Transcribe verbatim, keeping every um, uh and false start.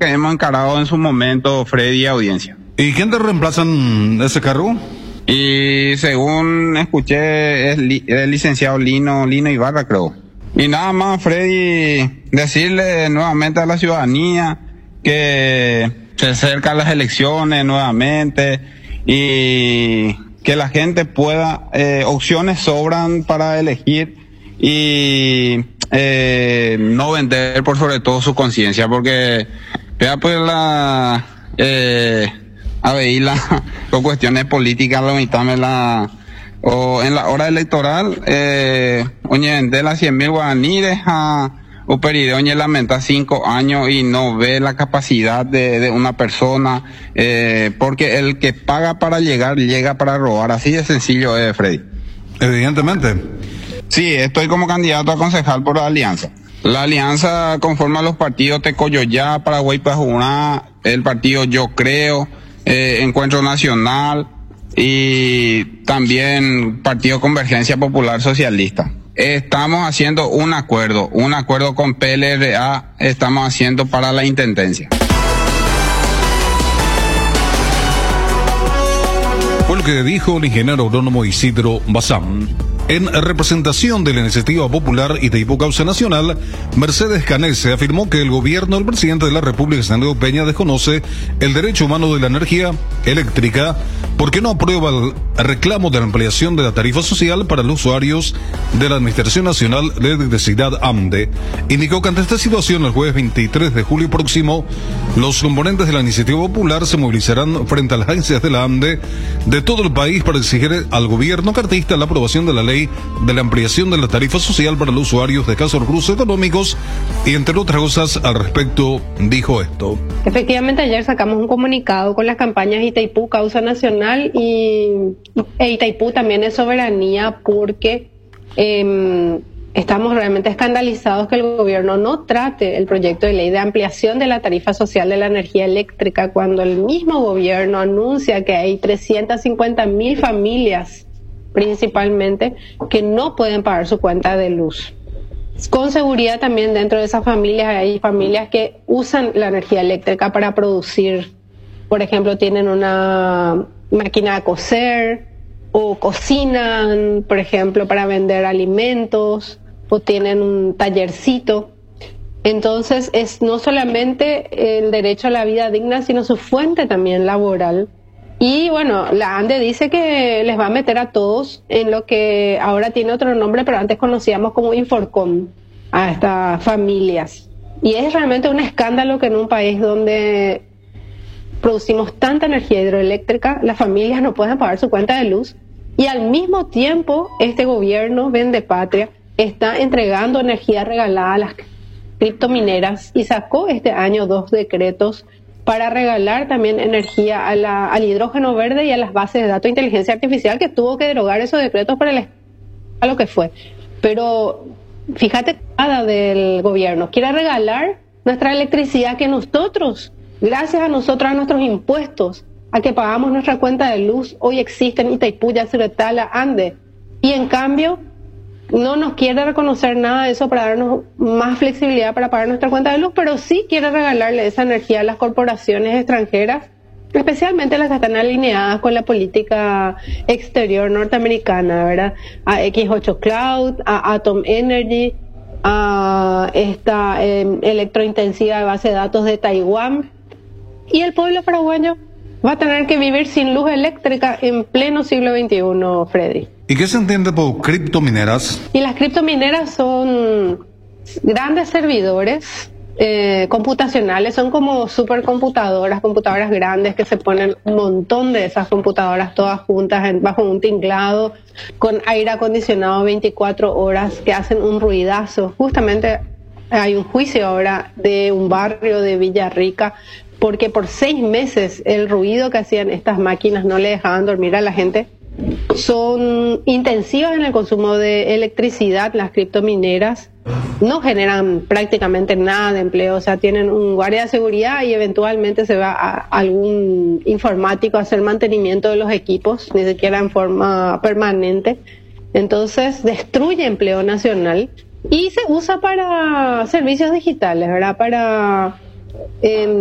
que hemos encarado en su momento, Freddy y audiencia. ¿Y quién te reemplaza en ese cargo? Y según escuché, es li- el licenciado Lino, Lino Ibarra, creo. Y nada más, Freddy, decirle nuevamente a la ciudadanía que se acercan las elecciones nuevamente y que la gente pueda, eh, opciones sobran para elegir y eh, no vender por sobre todo su conciencia, porque vea pues la eh, a ver la con cuestiones políticas la mitad me la o en la hora electoral eh oye de las cien mil guaraníes a Uperide, oye, lamenta cinco años y no ve la capacidad de, de una persona, eh, porque el que paga para llegar, llega para robar. Así de sencillo es, Freddy. Evidentemente. Sí, estoy como candidato a concejal por la Alianza. La Alianza conforma los partidos Tecoyoyá, Paraguay Pajuná, el partido Yo Creo, eh, Encuentro Nacional y también Partido Convergencia Popular Socialista. Estamos haciendo un acuerdo, un acuerdo con P L R A, estamos haciendo para la intendencia. Fue lo que dijo el ingeniero agrónomo Isidro Bazán. En representación de la Iniciativa Popular Itaipú Causa Nacional, Mercedes Canese afirmó que el gobierno del presidente de la República, Santiago Peña, desconoce el derecho humano de la energía eléctrica porque no aprueba el reclamo de la ampliación de la tarifa social para los usuarios de la Administración Nacional de Electricidad AMDE. Indicó que ante esta situación, el jueves veintitrés de julio próximo, los componentes de la Iniciativa Popular se movilizarán frente a las agencias de la AMDE de todo el país para exigir al gobierno cartista la aprobación de la ley de la ampliación de la tarifa social para los usuarios de escasos recursos económicos y entre otras cosas al respecto dijo esto. Efectivamente, ayer sacamos un comunicado con las campañas Itaipú Causa Nacional y e Itaipú también es soberanía porque eh, estamos realmente escandalizados que el gobierno no trate el proyecto de ley de ampliación de la tarifa social de la energía eléctrica cuando el mismo gobierno anuncia que hay trescientas cincuenta mil familias principalmente que no pueden pagar su cuenta de luz. Con seguridad también dentro de esas familias hay familias que usan la energía eléctrica para producir, por ejemplo, tienen una máquina de coser o cocinan, por ejemplo, para vender alimentos o tienen un tallercito. Entonces es no solamente el derecho a la vida digna, sino su fuente también laboral. Y bueno, la ANDE dice que les va a meter a todos en lo que ahora tiene otro nombre, pero antes conocíamos como Inforcom, a estas familias. Y es realmente un escándalo que en un país donde producimos tanta energía hidroeléctrica, las familias no pueden pagar su cuenta de luz y al mismo tiempo este gobierno vende patria, está entregando energía regalada a las criptomineras y sacó este año dos decretos para regalar también energía a la, al hidrógeno verde y a las bases de datos de inteligencia artificial, que tuvo que derogar esos decretos para el, a lo que fue. Pero fíjate, nada del gobierno quiere regalar nuestra electricidad que nosotros, gracias a nosotros, a nuestros impuestos, a que pagamos nuestra cuenta de luz, hoy existen Itaipú, Yacyretá, Ande, y en cambio no nos quiere reconocer nada de eso para darnos más flexibilidad para pagar nuestra cuenta de luz, pero sí quiere regalarle esa energía a las corporaciones extranjeras, especialmente las que están alineadas con la política exterior norteamericana, ¿verdad? A equis ocho Cloud, a Atom Energy, a esta eh, electrointensiva de base de datos de Taiwán. Y el pueblo paraguayo va a tener que vivir sin luz eléctrica en pleno siglo veintiuno, Freddy. ¿Y qué se entiende por criptomineras? Y las criptomineras son grandes servidores eh, computacionales, son como supercomputadoras, computadoras grandes que se ponen un montón de esas computadoras todas juntas en, bajo un tinglado, con aire acondicionado veinticuatro horas, que hacen un ruidazo. Justamente hay un juicio ahora de un barrio de Villarrica, porque por seis meses el ruido que hacían estas máquinas no le dejaban dormir a la gente. Son intensivas en el consumo de electricidad, las criptomineras, no generan prácticamente nada de empleo, o sea, tienen un guardia de seguridad y eventualmente se va a algún informático a hacer mantenimiento de los equipos, ni siquiera en forma permanente. Entonces destruye empleo nacional y se usa para servicios digitales, ¿verdad? Para... Eh,